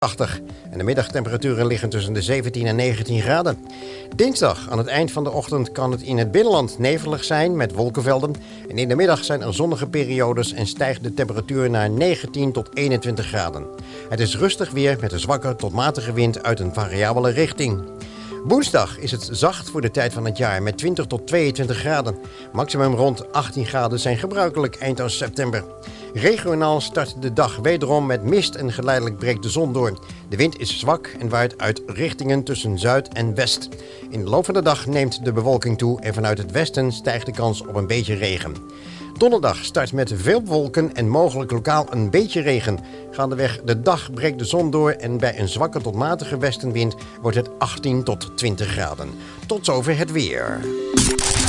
80. En de middagtemperaturen liggen tussen de 17 en 19 graden. Dinsdag aan het eind van de ochtend kan het in het binnenland nevelig zijn met wolkenvelden. En in de middag zijn er zonnige periodes en stijgt de temperatuur naar 19 tot 21 graden. Het is rustig weer met een zwakke tot matige wind uit een variabele richting. Woensdag is het zacht voor de tijd van het jaar met 20 tot 22 graden. Maximum rond 18 graden zijn gebruikelijk eind september. Regionaal start de dag wederom met mist en geleidelijk breekt de zon door. De wind is zwak en waait uit richtingen tussen zuid en west. In de loop van de dag neemt de bewolking toe en vanuit het westen stijgt de kans op een beetje regen. Donderdag start met veel wolken en mogelijk lokaal een beetje regen. Gaandeweg de dag breekt de zon door en bij een zwakke tot matige westenwind wordt het 18 tot 20 graden. Tot zover het weer.